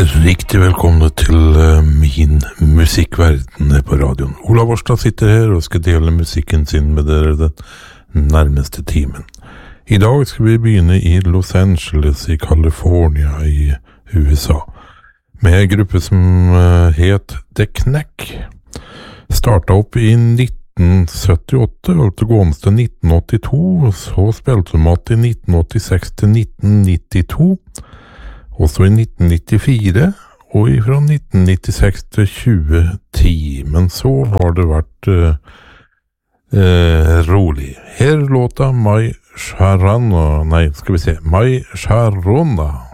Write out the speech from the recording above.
Riktig velkomne til min musikkverden på radioen. Olav Årstad sitter her og skal dele musikken sin med dere den nærmeste timen. I dag skal vi begynne i Los Angeles i California i USA, med en gruppe som het The Knack. Startet opp i 1978, og til gående til 1982, og så spilte de i 1986 til 1992, også i 1994, og fra 1996 til 2010. Men så har det vært rolig. Her låta My Sharona.